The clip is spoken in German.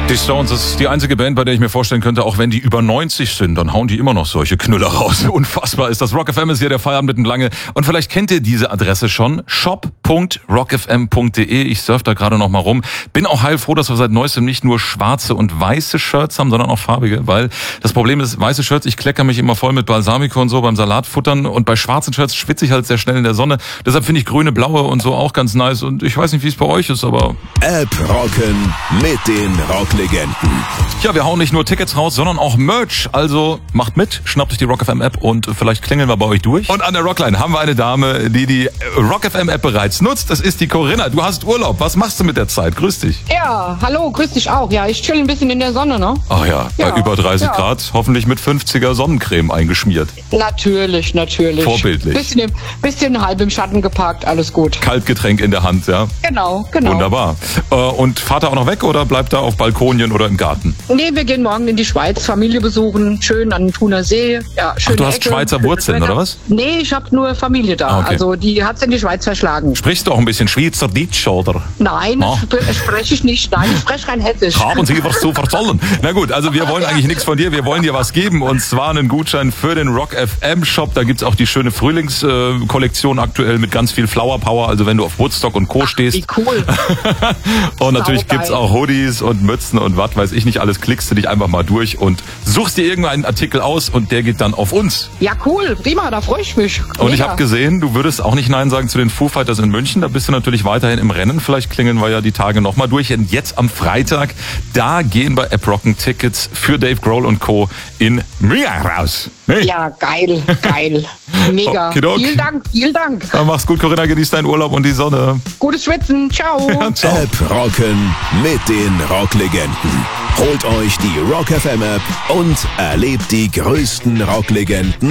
Die Stones ist die einzige Band, bei der ich mir vorstellen könnte, auch wenn die über 90 sind, dann hauen die immer noch solche Knüller raus. Unfassbar ist das. Rock FM ist hier der Feierabend mit dem Lange. Und vielleicht kennt ihr diese Adresse schon. shop.rockfm.de. Ich surfe da gerade noch mal rum. Bin auch heilfroh, dass wir seit neuestem nicht nur schwarze und weiße Shirts haben, sondern auch farbige. Weil das Problem ist, weiße Shirts, ich klecker mich immer voll mit Balsamico und so beim Salatfuttern. Und bei schwarzen Shirts schwitze ich halt sehr schnell in der Sonne. Deshalb finde ich grüne, blaue und so auch ganz nice. Und ich weiß nicht, wie es bei euch ist, aber... App Rocken mit den Rocklegenden. Ja, wir hauen nicht nur Tickets raus, sondern auch Merch. Also macht mit, schnappt euch die Rock FM App und vielleicht klingeln wir bei euch durch. Und an der Rockline haben wir eine Dame, die Rock FM App bereits nutzt. Das ist die Corinna. Du hast Urlaub. Was machst du mit der Zeit? Grüß dich. Ja, hallo, grüß dich auch. Ja, ich chill ein bisschen in der Sonne, ne? Ach ja, bei über 30 Grad, hoffentlich mit 50er Sonnencreme eingeschmiert. Natürlich. Vorbildlich. Bisschen halb im Schatten geparkt, alles gut. Kaltgetränk in der Hand, ja? Genau. Wunderbar. Und fahrt ihr auch noch weg oder bleibt da auf Balkonien oder im Garten? Nee, wir gehen morgen in die Schweiz, Familie besuchen, schön an den Thuner See. Ja, schön. Ach, du hast Schweizer Wurzeln, oder was? Nee, ich habe nur Familie da. Okay. Also die hat's in die Schweiz verschlagen. Sprichst du auch ein bisschen Schweizerdeutsch, oder? Nein, spreche ich nicht. Nein, ich spreche kein Hessisch. Haben Sie was zu verzollen? Na gut, also wir wollen eigentlich nichts von dir. Wir wollen dir was geben und zwar einen Gutschein für den Rock FM Shop. Da gibt's auch die schöne Frühlingskollektion aktuell mit ganz viel Flower Power. Also wenn du auf Woodstock und Co. stehst. Wie cool. Und natürlich gibt's auch Hoodies und Mützen und was weiß ich nicht alles. Klickst du dich einfach mal durch und suchst dir irgendeinen Artikel aus und der geht dann auf uns. Ja, cool. Prima, da freue ich mich. Und ich habe gesehen, du würdest auch nicht Nein sagen zu den Foo Fighters in München. Da bist du natürlich weiterhin im Rennen. Vielleicht klingeln wir ja die Tage nochmal durch. Und jetzt am Freitag, da gehen bei App Rocken Tickets für Dave Grohl und Co. in München raus. Hey. Ja, geil. Mega. Okidok. Vielen Dank. Dann mach's gut, Corinna. Genieß deinen Urlaub und die Sonne. Gutes Schwitzen. Ciao. Ciao. App Rocken mit den Rocklegenden. Holt euch die Rock FM App und erlebt die größten Rocklegenden